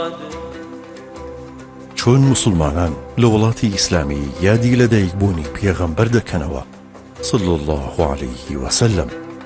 چۆن مسلمانان لە وڵاتی ئیسلامی یادی لەدایکبوونی پێغەمبەر دەکەنەوە صلی الله عليه وسلم،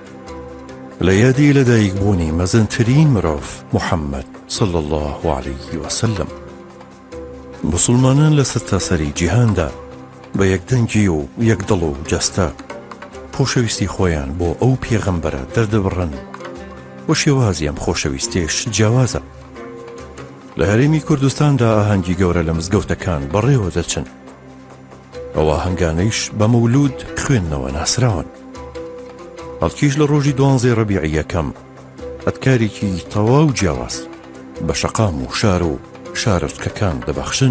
لە یادی لەدایکبوونی مەزنترین مرۆڤ محەممەد صلی الله عليه وسلم. مسلمانان لە سەرتاسەری جیهاندا بە یەکدەنگی و یەکدڵ و جەستە خۆشەویستی خۆیان بۆ ئەو پێغەمبەرە دەردەبڕن و شێوازی ئەم خۆشەویستیش جیاوازە. لە هەرێمی کوردستاندا ئاهەنگی گەورە لە مزگەوتەکان بەڕێوە دەچن، ئەوە هەنگانەیش بە مەولود خوێندنەوە ناسراون. هەڵکیش لە ڕۆژی 12 ڕەبیعی یەکەم ئەتکارێکی تەواو جیاواز بە شەقام و شار و شارۆچکەکان دەبەخشن.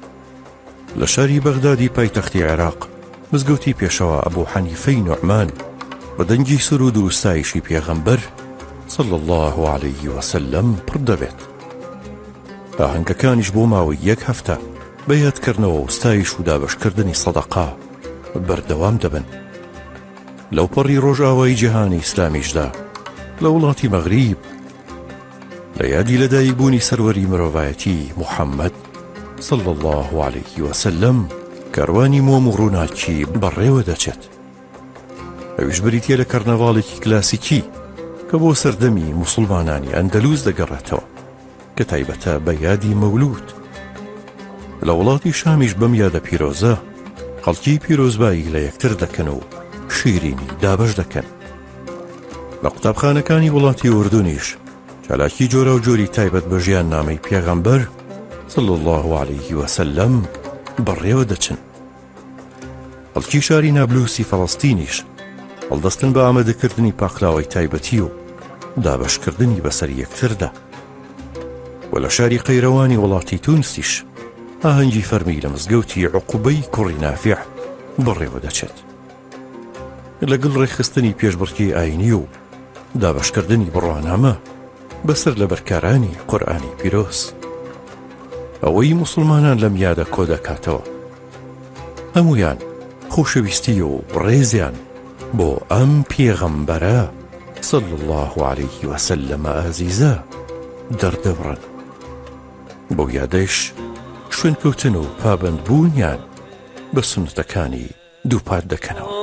لە شاری بەغدادی پایتەختی عێراق مزگەوتی پێشەوە ئەبوو حەنیفەی نوعمان بە دەنگی سرود و ستایشی پێغەمبەر صلی الله عليه وسلم پڕ دەبێت. ئاهەنگەکانیش بۆ ماوەی 1 هەفتە بە یادکردنەوە و ستایش و دابەشکردنی سەدەقا بەردەوام دەبن. لەو پەڕی ڕۆژئاوای جیهانی ئیسلامیشدا لە وڵاتی مەغریب لە یادی لەدایکبوونی سەروەری مرۆڤایەتی محەممەد صلی الله عليه وسلم کاروانی مۆم و ڕووناکی بەڕێوە دەچێت. ئەویش بریتیە لە کەرنەڤاڵێکی کلاسیکی کە بۆ سەردەمی موسڵمانانی ئەندەلوس دەگەڕێتەوە کە تایبەتە بە یادی مەولود. لە وڵاتی شامیش بەم یادە پیرۆزە خەڵکی پیرۆزبایی لە یەکتر دەکەن و شیرینی دابەش دەکەن. لە قوتابخانەکانی وڵاتی ئوردونیش چالاکی جۆرە و جۆری تایبەت بە ژیان نامەی پێغەمبەر صلی الله عليه وسلم بەڕێوە دەچن. خەڵکی شاری نابلوسی فەڵەستینیش هەڵدەستن بە ئامادەکردنی پاخلاوەی تایبەتی و دابەشکردنی بەسەر یەکتردا. و لە شاری قەیرەوانی وڵاتی تونسیش ئاهەنگی فەرمی لە مزگەوتی عوقوبەی کوڕی نافع بەڕێوە دەچێت. لەگەڵ ڕێخستنی پێشبڕکێی ئاینی و دابەشکردنی بڕوانامە بەسەر لە بەرکارانی قورئانی پیرۆز، ئەوەی موسڵمانان لەم یادە کۆ دەکاتەوە. هەمویان خۆشەویستی و ڕێزیان بۆ ئەم پێغەمبەرە صلی الله عليه وسلم ئازیزە دەردەبڕن، بۆ یادەش شوێنکەوتن و پابەندبوونیان بە سونەتەکانی دووپات دەکەنەوە.